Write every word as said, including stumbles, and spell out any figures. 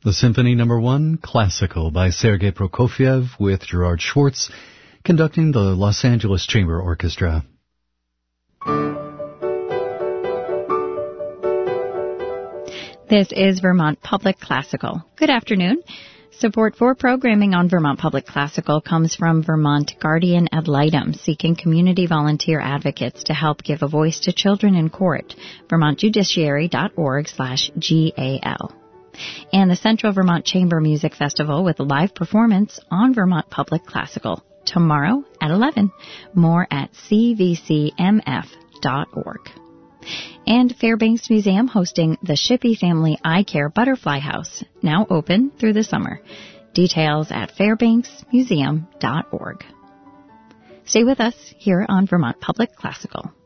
The Symphony Number One, Classical by Sergei Prokofiev with Gerard Schwartz conducting the Los Angeles Chamber Orchestra. This is Vermont Public Classical. Good afternoon. Support for programming on Vermont Public Classical comes from Vermont Guardian Ad Litem, seeking community volunteer advocates to help give a voice to children in court. vermontjudiciary.org slash GAL. And the Central Vermont Chamber Music Festival with a live performance on Vermont Public Classical tomorrow at eleven. More at c v c m f dot org. And Fairbanks Museum hosting the Shippey Family Eye Care Butterfly House, now open through the summer. Details at fairbanks museum dot org. Stay with us here on Vermont Public Classical.